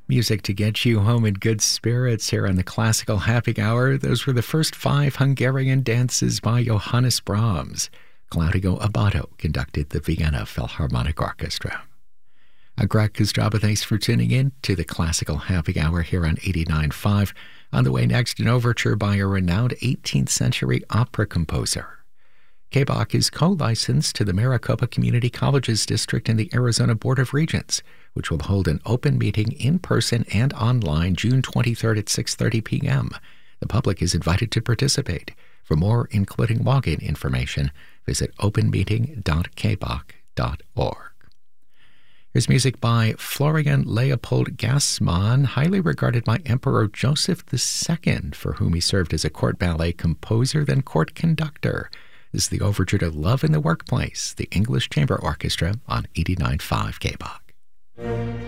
Music to get you home in good spirits here on the Classical Happy Hour. Those were the first 5 Hungarian dances by Johannes Brahms. Claudio Abbado conducted the Vienna Philharmonic Orchestra. I'm Greg Kostraba. Thanks for tuning in to the Classical Happy Hour here on 89.5. On the way next, an overture by a renowned 18th century opera composer. KBOC is co-licensed to the Maricopa Community Colleges District in the Arizona Board of Regents, which will hold an open meeting in person and online June 23rd at 6:30 p.m. The public is invited to participate. For more, including login information, visit openmeeting.kboc.org. Here's music by Florian Leopold Gassmann, highly regarded by Emperor Joseph II, for whom he served as a court ballet composer, then court conductor. This is the overture to Love in the Workplace, the English Chamber Orchestra on 89.5 KBOC.